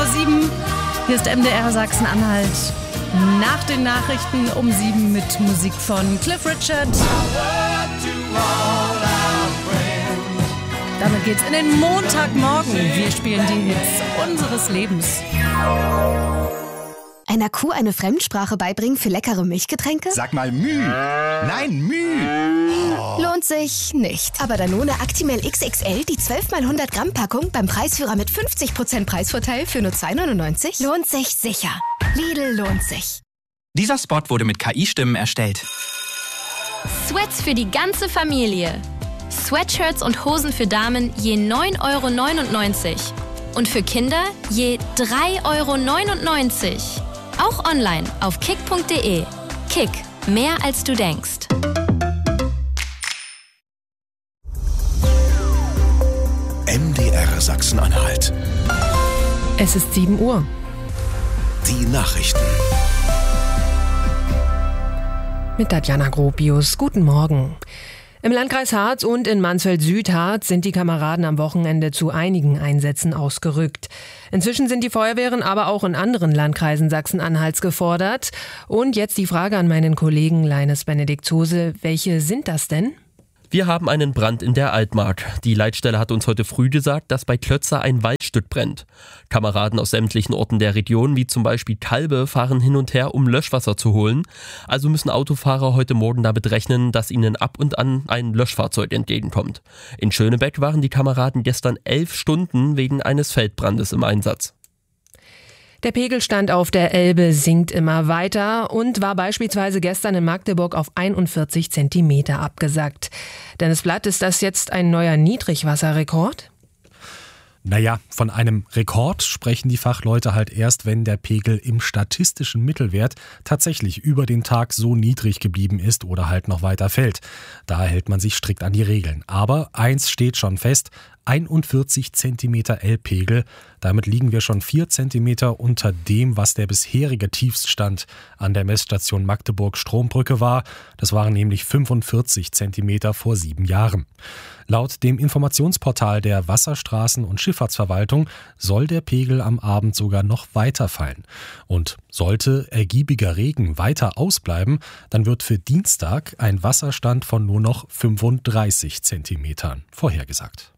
7. Hier ist MDR Sachsen-Anhalt. Nach den Nachrichten um 7 mit Musik von Cliff Richard. Damit geht's in den Montagmorgen. Wir spielen die Hits unseres Lebens. Einer Kuh eine Fremdsprache beibringen für leckere Milchgetränke? Sag mal Müh. Nein, Müh. Oh. Lohnt sich nicht. Aber Danone Actimel XXL, die 12x100 Gramm Packung beim Preisführer mit 50% Preisvorteil für nur 2,99? Lohnt sich sicher. Lidl lohnt sich. Dieser Spot wurde mit KI-Stimmen erstellt. Sweats für die ganze Familie. Sweatshirts und Hosen für Damen je 9,99 € und für Kinder je 3,99 €. Auch online auf kick.de. Kick, mehr als du denkst. MDR Sachsen-Anhalt. Es ist 7 Uhr. Die Nachrichten. Mit Tatjana Gropius. Guten Morgen. Im Landkreis Harz und in Mansfeld-Südharz sind die Kameraden am Wochenende zu einigen Einsätzen ausgerückt. Inzwischen sind die Feuerwehren aber auch in anderen Landkreisen Sachsen-Anhalts gefordert. Und jetzt die Frage an meinen Kollegen Leines Benediktose. Welche sind das denn? Wir haben einen Brand in der Altmark. Die Leitstelle hat uns heute früh gesagt, dass bei Klötzer ein Waldstück brennt. Kameraden aus sämtlichen Orten der Region, wie zum Beispiel Kalbe, fahren hin und her, um Löschwasser zu holen. Also müssen Autofahrer heute Morgen damit rechnen, dass ihnen ab und an ein Löschfahrzeug entgegenkommt. In Schönebeck waren die Kameraden gestern 11 Stunden wegen eines Feldbrandes im Einsatz. Der Pegelstand auf der Elbe sinkt immer weiter und war beispielsweise gestern in Magdeburg auf 41 Zentimeter abgesackt. Dennis Blatt, ist das jetzt ein neuer Niedrigwasserrekord? Naja, von einem Rekord sprechen die Fachleute halt erst, wenn der Pegel im statistischen Mittelwert tatsächlich über den Tag so niedrig geblieben ist oder halt noch weiter fällt. Da hält man sich strikt an die Regeln. Aber eins steht schon fest: 41 Zentimeter Elbpegel. Damit liegen wir schon 4 Zentimeter unter dem, was der bisherige Tiefststand an der Messstation Magdeburg-Strombrücke war. Das waren nämlich 45 Zentimeter vor 7 Jahren. Laut dem Informationsportal der Wasserstraßen- und Schifffahrtsverwaltung soll der Pegel am Abend sogar noch weiter fallen. Und sollte ergiebiger Regen weiter ausbleiben, dann wird für Dienstag ein Wasserstand von nur noch 35 Zentimetern vorhergesagt.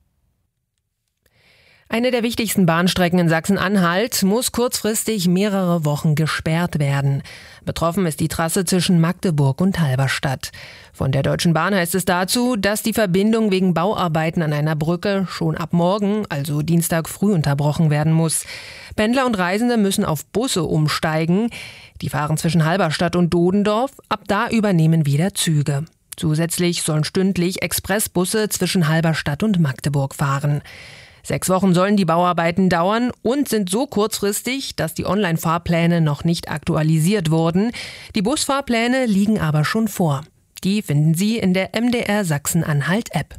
Eine der wichtigsten Bahnstrecken in Sachsen-Anhalt muss kurzfristig mehrere Wochen gesperrt werden. Betroffen ist die Trasse zwischen Magdeburg und Halberstadt. Von der Deutschen Bahn heißt es dazu, dass die Verbindung wegen Bauarbeiten an einer Brücke schon ab morgen, also Dienstag früh, unterbrochen werden muss. Pendler und Reisende müssen auf Busse umsteigen. Die fahren zwischen Halberstadt und Dodendorf. Ab da übernehmen wieder Züge. Zusätzlich sollen stündlich Expressbusse zwischen Halberstadt und Magdeburg fahren. 6 Wochen sollen die Bauarbeiten dauern und sind so kurzfristig, dass die Online-Fahrpläne noch nicht aktualisiert wurden. Die Busfahrpläne liegen aber schon vor. Die finden Sie in der MDR Sachsen-Anhalt-App.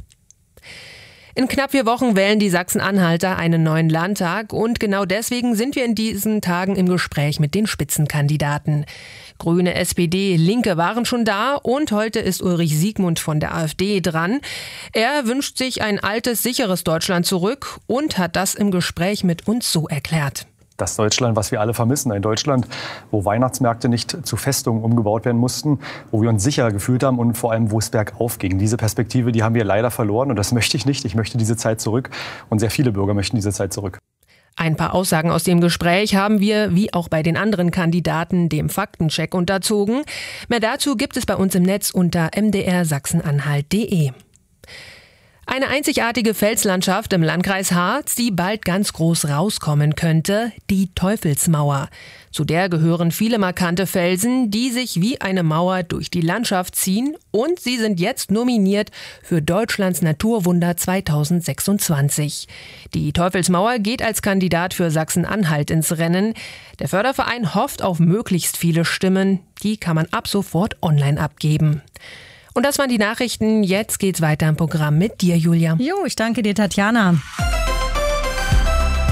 In knapp 4 Wochen wählen die Sachsen-Anhalter einen neuen Landtag und genau deswegen sind wir in diesen Tagen im Gespräch mit den Spitzenkandidaten. Grüne, SPD, Linke waren schon da und heute ist Ulrich Siegmund von der AfD dran. Er wünscht sich ein altes, sicheres Deutschland zurück und hat das im Gespräch mit uns so erklärt. Das Deutschland, was wir alle vermissen, ein Deutschland, wo Weihnachtsmärkte nicht zu Festungen umgebaut werden mussten, wo wir uns sicher gefühlt haben und vor allem, wo es bergauf ging. Diese Perspektive, die haben wir leider verloren und das möchte ich nicht. Ich möchte diese Zeit zurück und sehr viele Bürger möchten diese Zeit zurück. Ein paar Aussagen aus dem Gespräch haben wir, wie auch bei den anderen Kandidaten, dem Faktencheck unterzogen. Mehr dazu gibt es bei uns im Netz unter mdrsachsenanhalt.de. Eine einzigartige Felslandschaft im Landkreis Harz, die bald ganz groß rauskommen könnte, die Teufelsmauer. Zu der gehören viele markante Felsen, die sich wie eine Mauer durch die Landschaft ziehen und sie sind jetzt nominiert für Deutschlands Naturwunder 2026. Die Teufelsmauer geht als Kandidat für Sachsen-Anhalt ins Rennen. Der Förderverein hofft auf möglichst viele Stimmen, die kann man ab sofort online abgeben. Und das waren die Nachrichten. Jetzt geht's weiter im Programm mit dir, Julia. Jo, ich danke dir, Tatjana.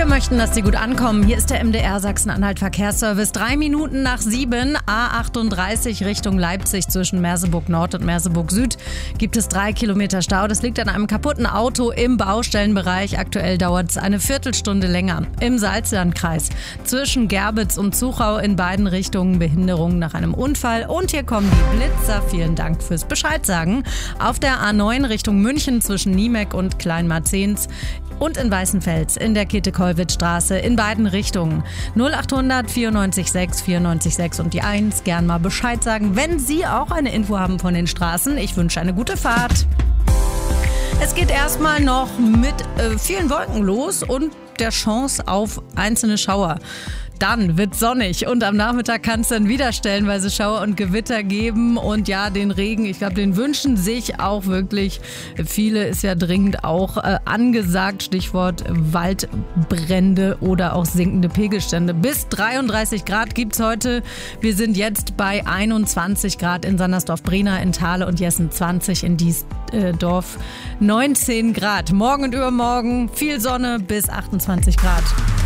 Wir möchten, dass Sie gut ankommen. Hier ist der MDR Sachsen-Anhalt Verkehrsservice. 3 Minuten nach 7, A38 Richtung Leipzig zwischen Merseburg Nord und Merseburg Süd gibt es 3 Kilometer Stau. Das liegt an einem kaputten Auto im Baustellenbereich. Aktuell dauert es eine Viertelstunde länger. Im Salzlandkreis zwischen Gerbitz und Zuchau in beiden Richtungen Behinderung nach einem Unfall. Und hier kommen die Blitzer. Vielen Dank fürs Bescheid sagen. Auf der A9 Richtung München zwischen Niemek und Kleinmarzens und in Weißenfels in der Käthe-Kollwitz-Straße in beiden Richtungen. 0800 94 6 94 6 und die 1. Gern mal Bescheid sagen, wenn Sie auch eine Info haben von den Straßen. Ich wünsche eine gute Fahrt. Es geht erstmal noch mit vielen Wolken los und der Chance auf einzelne Schauer. Dann wird sonnig und am Nachmittag kann es dann wieder stellenweise Schauer und Gewitter geben. Und ja, den Regen, ich glaube, den wünschen sich auch wirklich viele, ist ja dringend auch angesagt. Stichwort Waldbrände oder auch sinkende Pegelstände. Bis 33 Grad gibt's heute. Wir sind jetzt bei 21 Grad in Sandersdorf-Brena, in Thale und Jessen 20, in Diesdorf 19 Grad. Morgen und übermorgen viel Sonne bis 28 Grad.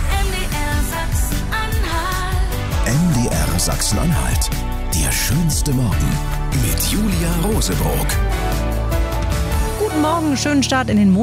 MDR Sachsen-Anhalt. Der schönste Morgen mit Julia Rosebroock. Guten Morgen, schönen Start in den Monat.